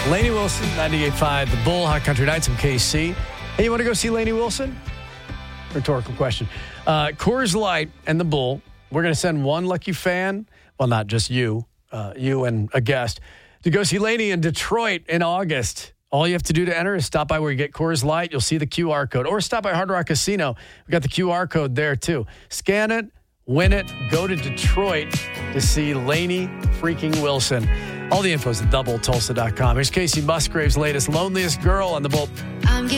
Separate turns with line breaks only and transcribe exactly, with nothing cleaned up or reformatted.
Lainey Wilson, ninety-eight point five, The Bull, Hot Country Nights in K C. Hey, you want to go see Lainey Wilson? Rhetorical question. Uh, Coors Light and The Bull, we're going to send one lucky fan, well, not just you, uh, you and a guest, to go see Lainey in Detroit in August. All you have to do to enter is stop by where you get Coors Light. You'll see the Q R code. Or stop by Hard Rock Casino. We got the Q R code there, too. Scan it, win it, go to Detroit to see Lainey freaking Wilson. All the info is at double tulsa dot com. Here's Casey Musgrave's latest Loneliest Girl on The Bull.